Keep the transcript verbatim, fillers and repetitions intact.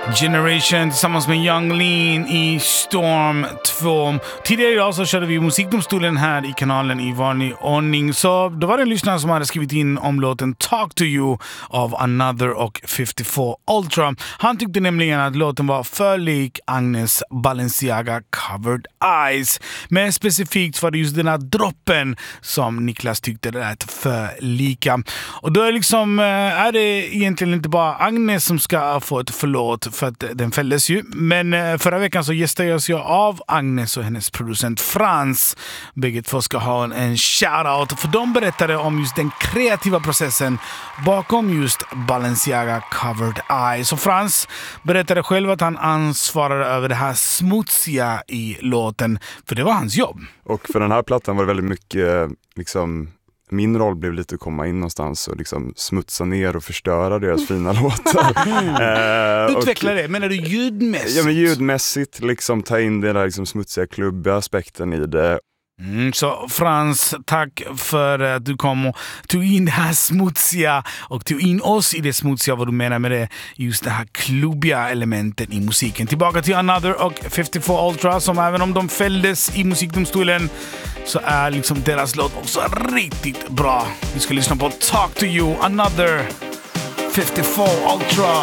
Generation tillsammans med Yung Lean i Storm två. Tidigare idag så körde vi musikdomstolen här i kanalen i vanlig ordning. Så då var det en lyssnare som hade skrivit in om låten Talk to You av Another och femtiofyra Ultra. Han tyckte nämligen att låten var för lik Agnes Balenciaga Covered Eyes. Men specifikt var det just den här droppen som Niklas tyckte det lät för lika. Och då är, liksom, är det egentligen inte bara Agnes som ska få ett förlåt, för att den fälldes ju. Men förra veckan så gästades jag av Agnes och hennes producent Frans. Bägge två ska ha en shoutout, för de berättade om just den kreativa processen bakom just Balenciaga Covered Eyes. Och Frans berättade själv att han ansvarade över det här smutsiga i låten, för det var hans jobb. Och för den här plattan var det väldigt mycket liksom... Min roll blev lite att komma in någonstans och liksom smutsa ner och förstöra deras fina låtar. eh, Utveckla och, det, menar du ljudmässigt? Ja, men ljudmässigt, liksom ta in den där liksom smutsiga klubbiga aspekten i det. Mm, så Frans, tack för att du kom och tog in det här smutsiga och tog in oss i det smutsiga, vad du menar med det, just det här klubbiga elementet i musiken. Tillbaka till Another och femtiofyra Ultra, som även om de fälldes i musikdomstolen så är liksom deras låt också riktigt bra. Vi ska lyssna på Talk to You, Another, femtiofyra Ultra.